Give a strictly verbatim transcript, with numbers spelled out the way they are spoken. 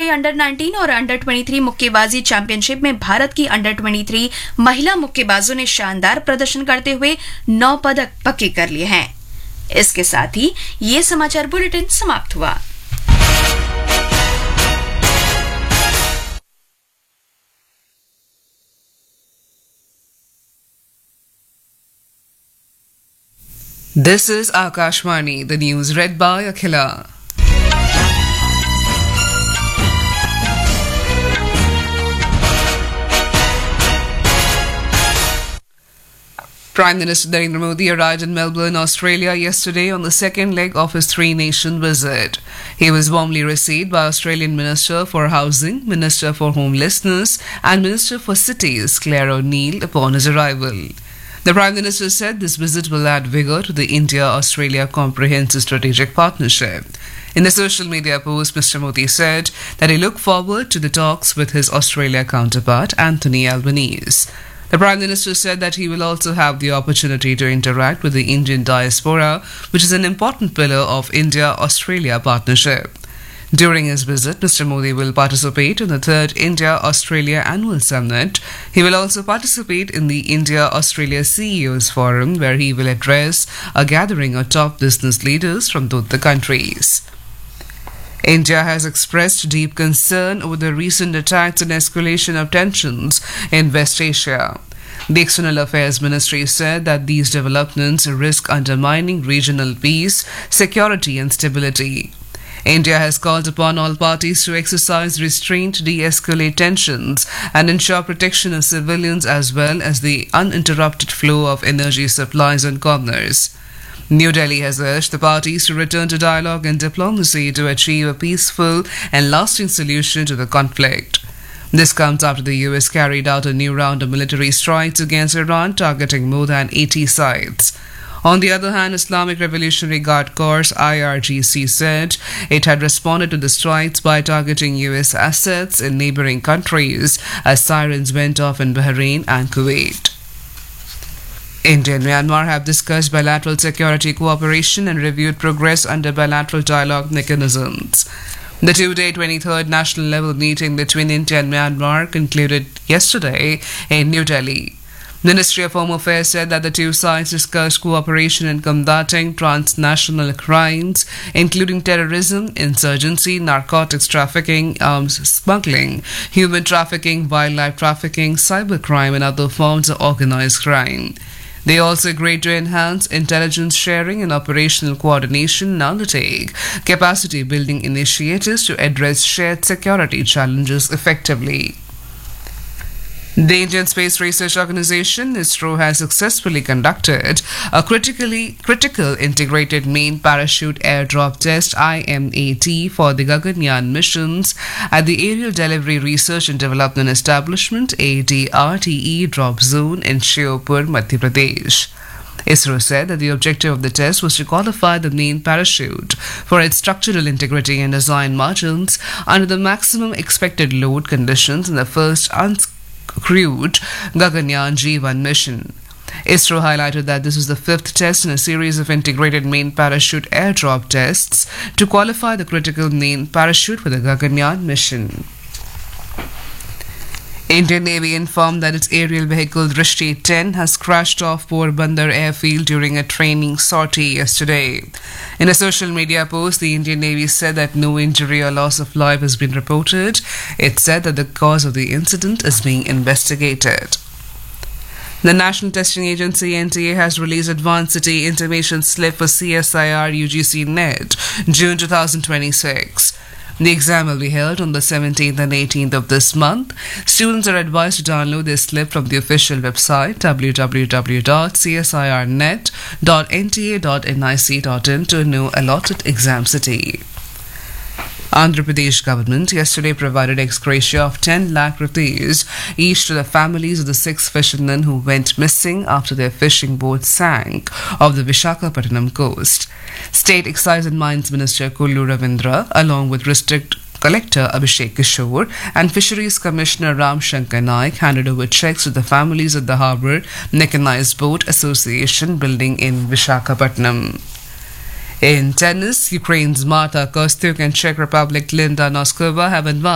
एशियाई under nineteen और under twenty three मुक्केबाजी चैंपियनशिप में भारत की अंडर ट्वेंटी थ्री महिला मुक्केबाजों ने शानदार प्रदर्शन करते हुए नौ पदक पक्के कर लिए हैं। इसके साथ ही ये समाचार बुलेटिन समाप्त हुआ। This is Akashvani, the news read by Akhila. Prime Minister Narendra Modi arrived in Melbourne, Australia yesterday on the second leg of his three-nation visit. He was warmly received by Australian Minister for Housing, Minister for Homelessness and Minister for Cities, Claire O'Neill, upon his arrival. The Prime Minister said this visit will add vigour to the India-Australia Comprehensive Strategic Partnership. In a social media post, Mister Modi said that he looked forward to the talks with his Australia counterpart, Anthony Albanese. The Prime Minister said that he will also have the opportunity to interact with the Indian diaspora, which is an important pillar of India-Australia partnership. During his visit, Mister Modi will participate in the third India-Australia Annual Summit. He will also participate in the India-Australia C E Os Forum, where he will address a gathering of top business leaders from both the countries. India has expressed deep concern over the recent attacks and escalation of tensions in West Asia. The External Affairs Ministry said that these developments risk undermining regional peace, security and stability. India has called upon all parties to exercise restraint, de-escalate tensions and ensure protection of civilians as well as the uninterrupted flow of energy supplies and commerce. New Delhi has urged the parties to return to dialogue and diplomacy to achieve a peaceful and lasting solution to the conflict. This comes after the U S carried out a new round of military strikes against Iran, targeting more than eighty sites. On the other hand, Islamic Revolutionary Guard Corps I R G C said it had responded to the strikes by targeting U S assets in neighboring countries as sirens went off in Bahrain and Kuwait. India and Myanmar have discussed bilateral security cooperation and reviewed progress under bilateral dialogue mechanisms. The two-day twenty-third national level meeting between India and Myanmar concluded yesterday in New Delhi. Ministry of Home Affairs said that the two sides discussed cooperation in combating transnational crimes, including terrorism, insurgency, narcotics trafficking, arms smuggling, human trafficking, wildlife trafficking, cybercrime, and other forms of organized crime. They also agreed to enhance intelligence sharing and operational coordination and undertake capacity building initiatives to address shared security challenges effectively. The Indian Space Research Organisation, ISRO, has successfully conducted a critically critical integrated main parachute airdrop test I M A T for the Gaganyaan missions at the Aerial Delivery Research and Development Establishment A D R T E drop zone in Shiopur, Madhya Pradesh. ISRO said that the objective of the test was to qualify the main parachute for its structural integrity and design margins under the maximum expected load conditions in the first uncrewed Gaganyaan G one mission. ISRO highlighted that this was the fifth test in a series of integrated main parachute airdrop tests to qualify the critical main parachute for the Gaganyaan mission. Indian Navy informed that its aerial vehicle Drishti ten has crashed off Porbandar airfield during a training sortie yesterday. In a social media post, the Indian Navy said that no injury or loss of life has been reported. It said that the cause of the incident is being investigated. The National Testing Agency N T A has released Advanced City Intimation Slip for C S I R U G C Net June twenty twenty-six. The exam will be held on the seventeenth and eighteenth of this month. Students are advised to download this slip from the official website w w w dot c s i r net dot n t a dot n i c dot in to know allotted exam city. Andhra Pradesh government yesterday provided ex gratia of ten lakh rupees each to the families of the six fishermen who went missing after their fishing boat sank off the Visakhapatnam coast. State Excise and Mines Minister Kullu Ravindra, along with District Collector Abhishek Kishore and Fisheries Commissioner Ram Shankar Naik, handed over checks to the families of the Harbour Mechanized Boat Association building in Visakhapatnam. In tennis, Ukraine's Marta Kostyuk and Czech Republic Linda Noskova have advanced